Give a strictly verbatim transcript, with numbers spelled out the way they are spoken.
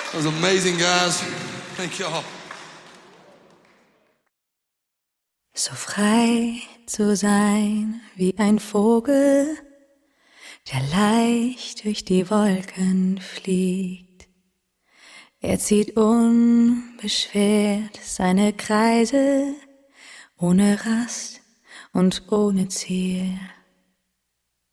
That was amazing, guys. Thank you all. So frei zu sein wie ein Vogel, der leicht durch die Wolken fliegt. Er zieht unbeschwert seine Kreise, ohne Rast und ohne Ziel.